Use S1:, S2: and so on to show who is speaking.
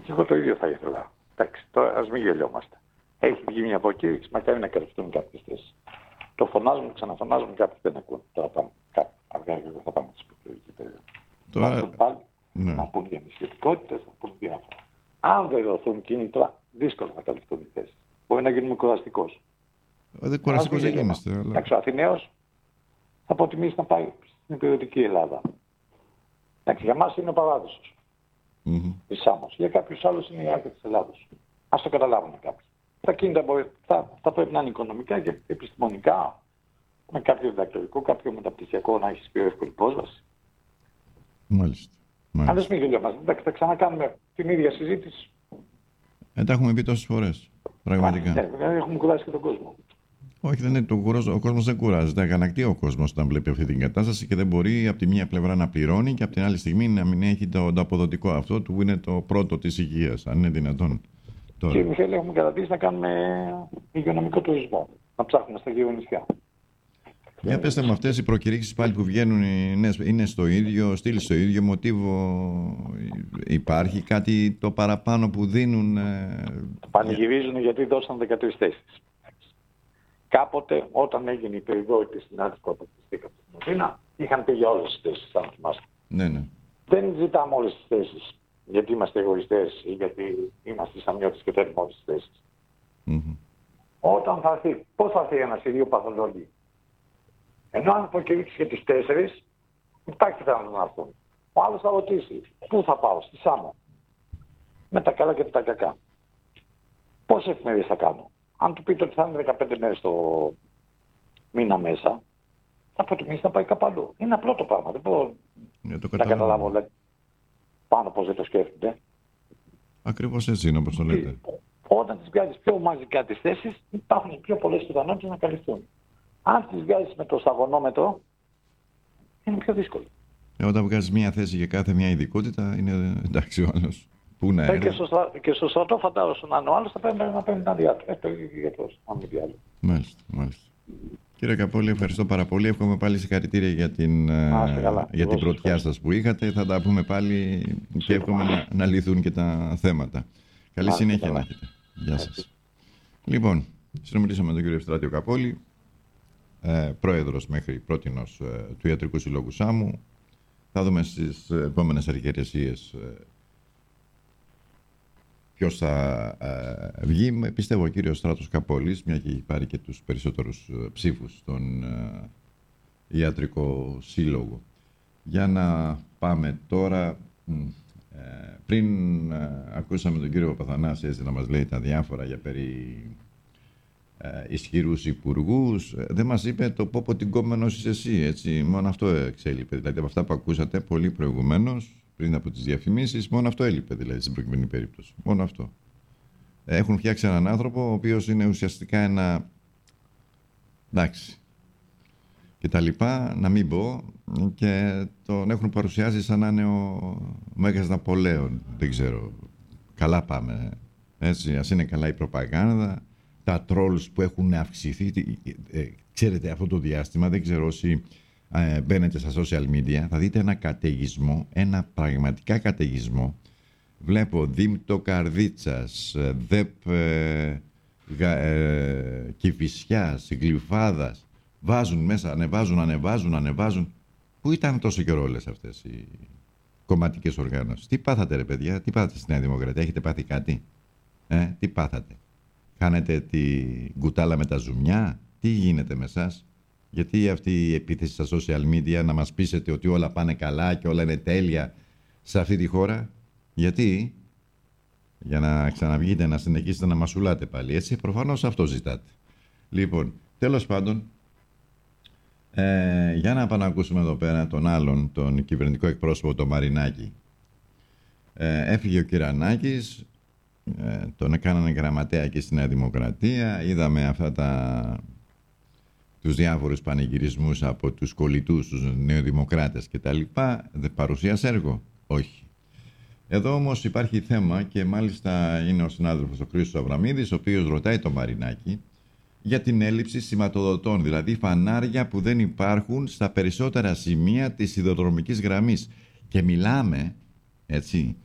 S1: Και εγώ το ίδιο θα ήθελα. Εντάξει, τώρα ας μην γελιόμαστε. Έχει βγει μια αποκήρυξη, μακάρι να καλυφθούν κάποιες θέσεις. Το φωνάζουμε, ξαναφωνάζουμε, κάποιοι δεν ακούν. Τώρα πάμε. Αργά και θα πάμε στην προεκλογική περίοδο.
S2: Τώρα...
S1: Να πούν πάλι,
S2: Ναι.
S1: να πούν για νησιωτικότητες, να πούν διάφορα. Αν δεν δοθούν κίνητρα, δύσκολα θα καλυφθούν οι θέσεις. Μπορεί να γίνουμε κουραστικός.
S2: Δεν κουραστικός δεν γίνεστε. Αλλά...
S1: Εντάξει, ο Αθηναίος θα προτιμήσει να πάει στην υπηρετική Ελλάδα. Εντάξει, για μας είναι ο παράδεισος. Η Σάμος. Για κάποιους άλλους είναι η άκρη της Ελλάδος. Ας το καταλάβουν κάποιοι. Τα κίνητα θα πρέπει να είναι οικονομικά και επιστημονικά, με κάποιο διδακτορικό, κάποιο μεταπτυχιακό να έχεις πιο εύκολη πρόσβαση.
S2: Μάλιστα.
S1: Αν δεν σμίγελιομαστε, εντάξει, θα ξανακάνουμε την ίδια συζήτηση.
S2: Τα έχουμε πει τόσες φορές. Πραγματικά.
S1: Έχουμε κουράσει και τον κόσμο.
S2: Όχι, δεν είναι ο κόσμος δεν κουράζεται. Αγανακτεί ο κόσμος όταν βλέπει αυτή την κατάσταση και δεν μπορεί από τη μία πλευρά να πληρώνει και από την άλλη στιγμή να μην έχει το αποδοτικό αυτό που είναι το πρώτο της υγείας, αν είναι δυνατόν. Τώρα.
S1: Και Μιχαήλ, έχουμε κατατήσει να κάνουμε υγειονομικό τουρισμό. Να ψάχνουμε στα γύρω νησιά.
S2: Για πέστε μου, αυτές οι προκηρύξεις πάλι που βγαίνουν είναι στο ίδιο, στυλ στο ίδιο μοτίβο, υπάρχει κάτι το παραπάνω που δίνουν?
S1: Πανηγυρίζουν γιατί δώσαν 13 θέσεις. Κάποτε, όταν έγινε η περιβόητη συνάντηση που αποκτηθήκαμε στην Αθήνα, είχαν πει για όλες τις θέσεις, αν θυμάστε.
S2: Ναι.
S1: Δεν ζητάμε όλες τις θέσεις, γιατί είμαστε εγωιστές ή γιατί είμαστε σαμιώτες και θέλουμε όλες τις θέσεις. Όταν θα έρθει, πώς θα έρθει ένας ή δύο παθολόγοι? Ενώ αν προκηρύξει και τις 4, υπάρχει πιθανότητα να έρθουν. Ο άλλος θα ρωτήσει, πού θα πάω, στη Σάμο, με τα καλά και τα κακά. Πόσες εφημερίες θα κάνω? Αν του πείτε ότι θα είναι 15 μέρες το μήνα μέσα, θα προτιμήσει να πάει κάπου αλλού. Είναι απλό το πράγμα. Δεν μπορώ να καταλάβω πάνω πώς δεν το σκέφτονται.
S2: Ακριβώς έτσι είναι όπως το λέτε.
S1: Όταν τις βγάζεις πιο μαζικά τις θέσεις, υπάρχουν πιο πολλές πιθανότητες να καλυφθούν. Αν τις βγάζεις με το σταγονόμετρο, είναι πιο δύσκολο.
S2: Όταν βγάζεις μία θέση για κάθε μια ειδικότητα, είναι εντάξει ο άλλος. Πού να είναι.
S1: Και στο στρατό φαντάζομαι να είναι ο άλλος, θα πρέπει να παίρνει ένα διάτρο. Το ίδιο γιατρός, αν μη τι άλλο.
S2: Μάλιστα. Κύριε Καπόλη, ευχαριστώ πάρα πολύ. Εύχομαι πάλι συγχαρητήρια για την πρωτιά σας που είχατε. Θα τα πούμε πάλι και εύχομαι να λυθούν και τα θέματα. Καλή συνέχεια να έχετε. Γεια σας. Λοιπόν, συνομιλήσαμε με τον κύριο Ευστράτιο Καπόλη, πρόεδρος μέχρι πρότινος του Ιατρικού Συλλόγου Σάμου. Θα δούμε στις επόμενες αρχιερεσίες ποιος θα βγει. Πιστεύω ο κύριος Στράτος Καπόλης, μια και έχει πάρει και τους περισσότερους ψήφους στον Ιατρικό Σύλλογο. Για να πάμε τώρα, πριν ακούσαμε τον κύριο Παπαθανάση να μας λέει τα διάφορα για περί ισχυρούς υπουργούς, δεν μας είπε το πόπο την κόμενος είσαι εσύ, έτσι, μόνο αυτό εξέλιπε. Δηλαδή από αυτά που ακούσατε πολύ προηγουμένως, πριν από τις διαφημίσεις, μόνο αυτό έλειπε δηλαδή στην προκειμένη περίπτωση. Μόνο αυτό. Έχουν φτιάξει έναν άνθρωπο ο οποίος είναι ουσιαστικά ένα εντάξει και τα λοιπά, να μην πω, και τον έχουν παρουσιάσει σαν να είναι ο Μέγας Ναπολέον. Δεν ξέρω. Καλά πάμε. Έτσι, ας είναι καλά η προπαγάνδα. Τα trolls που έχουν αυξηθεί. Ξέρετε αυτό το διάστημα, δεν ξέρω όσοι μπαίνετε στα social media, θα δείτε ένα καταιγισμό, ένα πραγματικά καταιγισμό. Βλέπω Δήμτο Καρδίτσας, ΔΕΠ Κηφισιάς, Γλυφάδας. Βάζουν μέσα, ανεβάζουν. Πού ήταν τόσο καιρό όλες αυτές οι κομματικές οργάνωσεις? Τι πάθατε ρε παιδιά, τι πάθατε στη Νέα Δημοκρατία, έχετε πάθει κάτι? Τι πάθατε? Κάνετε τη κουτάλα με τα ζουμιά? Τι γίνεται με εσάς? Γιατί αυτή η επίθεση στα social media να μας πείσετε ότι όλα πάνε καλά και όλα είναι τέλεια σε αυτή τη χώρα? Γιατί? Για να ξαναβγείτε, να συνεχίσετε να μασουλάτε πάλι, έτσι? Προφανώς αυτό ζητάτε. Λοιπόν, τέλος πάντων, για να πάμε να ακούσουμε εδώ πέρα τον άλλον, τον κυβερνητικό εκπρόσωπο, τον Μαρινάκη. Έφυγε ο Κυρανάκης, τον έκανανε γραμματέα και στη Νέα Δημοκρατία. Είδαμε τους διάφορους πανηγυρισμούς από τους κολλητούς, τους νεοδημοκράτες κτλ. Δεν παρουσίασε έργο? Όχι. Εδώ όμως υπάρχει θέμα και μάλιστα είναι ο συνάδελφος ο Χρήστος Αβραμίδης, ο οποίος ρωτάει τον Μαρινάκη για την έλλειψη σηματοδοτών, δηλαδή φανάρια που δεν υπάρχουν στα περισσότερα σημεία της σιδηροδρομικής γραμμής. Και μιλάμε, έτσι,